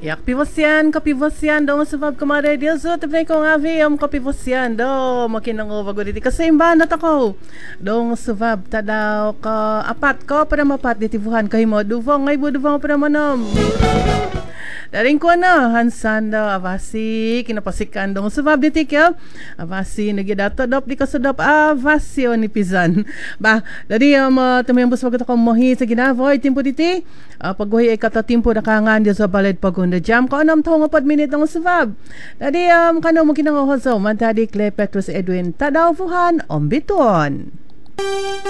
Jak kapivosian dong sebab kemarin dia zo tapi ko ngavi kapivosian do makin ngo bago diti kasimbahan na tako dong sebab tadaw ka apat ko pada mapat di tibuhan kahimo duvong ngay buduvong pada manom. Daring ko na hansan daw avasi kinapasikan dong sebab ditik ya avasi nagi dato dop di kasedop avasi oni pizan bah dari temen bus bago ko mohi sa ginavoy timpo diti pagguhi ay kata timpo nakangan dia sa balad pagunda jam ko 6 taong 4 minit ng sebab dari kano mo kinangohoso man tadi Clay Petrus Edwin tadaw fuhan ombiton.